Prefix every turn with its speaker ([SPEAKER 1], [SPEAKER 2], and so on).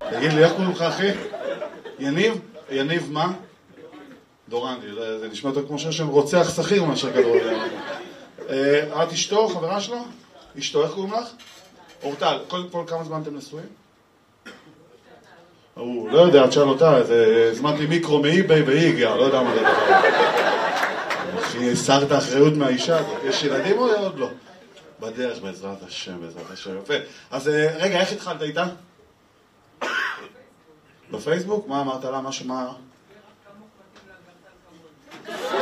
[SPEAKER 1] תגיד לי, איך קוראים לך, אחי? יניב? יניב מה? דורנדי, זה נשמע יותר כמו שם רוצח שכיר מאשר כדורגל. את אשתו, חברה שלו? אשתו, איך קוראים לך? אורטל, קודם כל כמה זמן אתם נשואים? הוא לא יודע, תשאל אותה, הזמנתי מיקרו מאיביי והיא הגיעה, לא יודע מה זה דבר. אחי, הסרת האחריות מהאישה הזאת, יש ילדים או עוד לא? בדרך, בעזרת השם, בעזרת השם, יפה. אז רגע, איך התחלת איתה? בפייסבוק? מה אמרת לה? משהו מה...